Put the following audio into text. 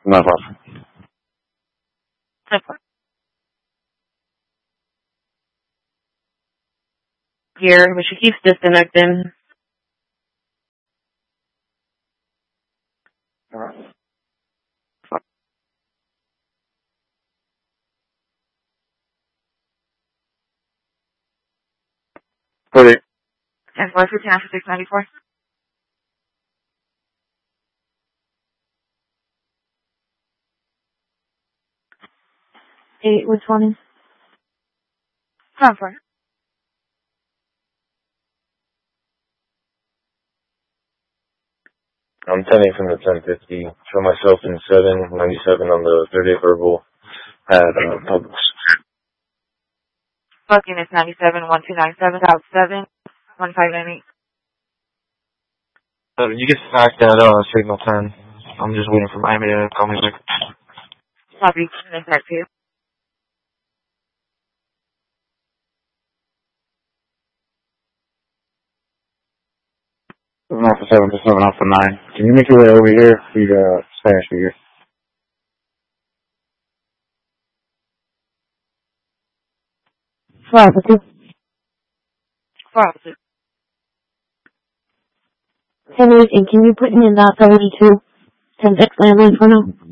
No problem. Here, but she keeps disconnecting. Alright. Ready. And 415 for 694. Which one is? Come for it. I'm turning from the 1050. Show myself in 797 on the 30th verbal at Publix. Fucking is 97 1297 out 7 1598. You get back at Signal 10. I'm just waiting for Miami to call me back. Copy. And back to you. 7 off for 7 to 7 off for 9. Can you make your way over here for your Spanish figure? Henry, and can you put me in that 72? 10 landline for now?